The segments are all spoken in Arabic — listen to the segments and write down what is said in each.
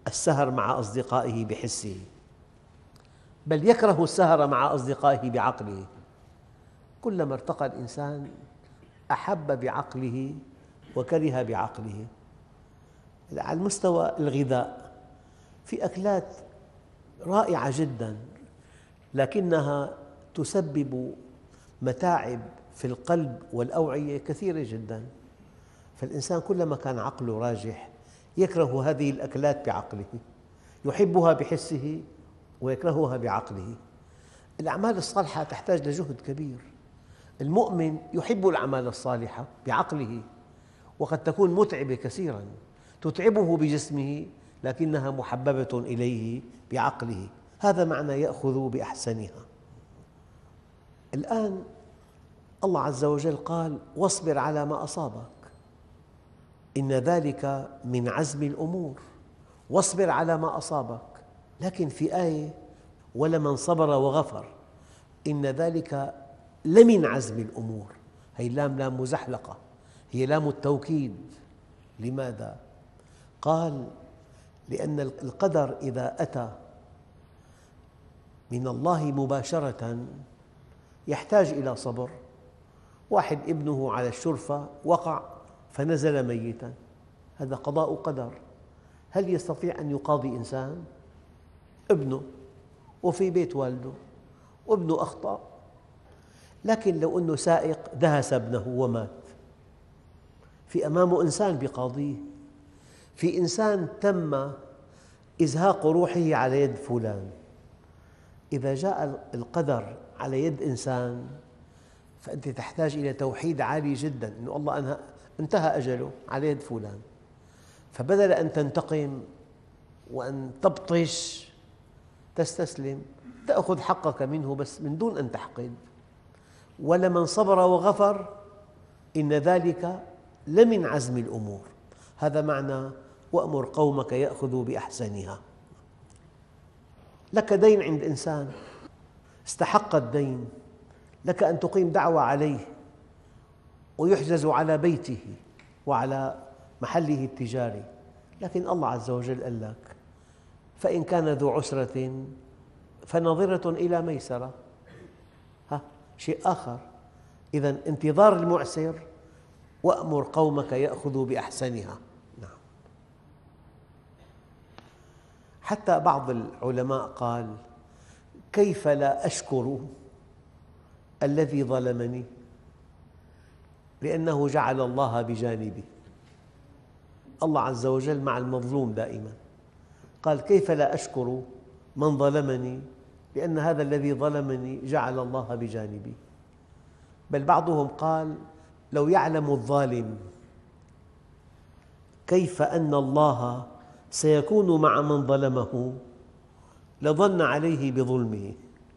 السهر مع أصدقائه بحسه، بل يكره السهر مع أصدقائه بعقله. كلما ارتقى الإنسان أحب بعقله وكره بعقله. على المستوى الغذاء، في أكلات رائعة جداً لكنها تسبب متاعب في القلب والأوعية كثيرة جداً، فالإنسان كلما كان عقله راجح يكره هذه الأكلات بعقله، يحبها بحسه ويكرهها بعقله. الأعمال الصالحة تحتاج لجهد كبير. المؤمن يحب الأعمال الصالحة بعقله، وقد تكون متعبة كثيراً، تتعبه بجسمه لكنها محببة إليه بعقله. هذا معنى يأخذ بأحسنها. الآن الله عز وجل قال: واصبر على ما أصابك، إن ذلك من عزم الأمور. واصبر على ما أصابك. لكن في آية: ولمن صبر وغفر إن ذلك لمن عزم الأمور. هي اللام لام مزحلقة، هي لام التوكيد. لماذا؟ قال: لأن القدر إذا أتى من الله مباشرة يحتاج إلى صبر. واحد ابنه على الشرفة وقع فنزل ميتاً، هذا قضاء قدر. هل يستطيع أن يقاضي إنسان؟ ابنه وفي بيت والده، وابنه أخطأ، لكن لو أنه سائق دهس ابنه ومات، في أمامه إنسان يقاضيه. في إنسان تم إزهاق روحه على يد فلان، إذا جاء القدر على يد إنسان فأنت تحتاج إلى توحيد عالي جداً، أن الله انتهى أجله على يد فلان، فبدل أن تنتقم وأن تبطش تستسلم، تأخذ حقك منه بس من دون أن تحقد. ولمن صبر وغفر إن ذلك لمن عزم الأمور. هذا معنى وأمر قومك يأخذوا بأحسنها. لك دين عند إنسان، استحق الدين، لك أن تقيم دعوى عليه ويحجز على بيته وعلى محله التجاري، لكن الله عز وجل قال لك: فإن كان ذو عسرة فنظرة إلى ميسرة. شيء آخر. إذن انتظار المعسر وأمر قومك يأخذوا بأحسنها. نعم. حتى بعض العلماء قال: كيف لا أشكر الذي ظلمني، لأنه جعل الله بجانبي. الله عز وجل مع المظلوم دائماً. قال: كيف لا أشكر من ظلمني، لأن هذا الذي ظلمني جعل الله بجانبي. بل بعضهم قال: لو يعلم الظالم كيف أن الله سيكون مع من ظلمه لظن عليه بظلمه.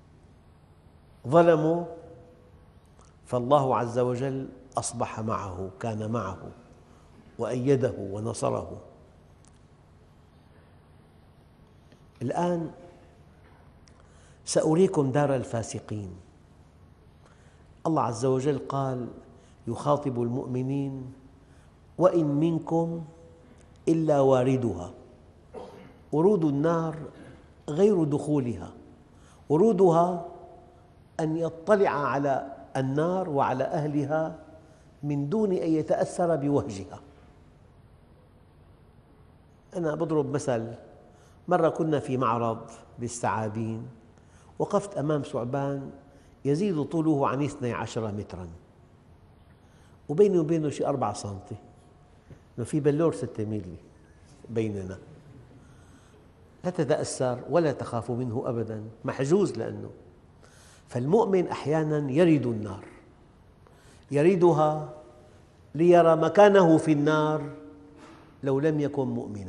ظلموا فالله عز وجل أصبح معه، كان معه وأيده ونصره. الآن سأريكم دار الفاسقين. الله عز وجل قال يخاطب المؤمنين: وإن منكم إلا واردها. ورود النار غير دخولها، ورودها أن يطلع على النار وعلى أهلها من دون أن يتأثر بوهجها. أنا أضرب مثل. مرة كنا في معرض بالثعابين، وقفت أمام ثعبان يزيد طوله عن 12 متراً، وبيني وبينه شيء 4 سنتي، في بلور 6 ميلي بيننا. لا تتأثر ولا تخاف منه أبداً، محجوز لأنه. فالمؤمن أحياناً يرد النار، يريدها ليرى مكانه في النار لو لم يكن مؤمناً،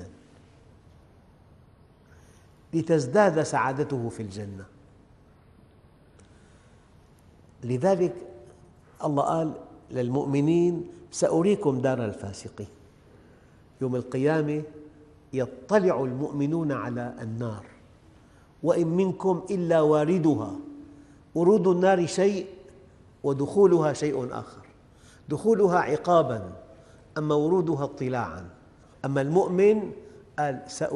لتزداد سعادته في الجنة. لذلك الله قال للمؤمنين: سأريكم دار الفاسقين. يوم القيامة يطلع المؤمنون على النار: وإن منكم إلا واردها. ورود النار شيء ودخولها شيء آخر. دخولها عقاباً، أما ورودها اطلاعاً. أما المؤمن قال: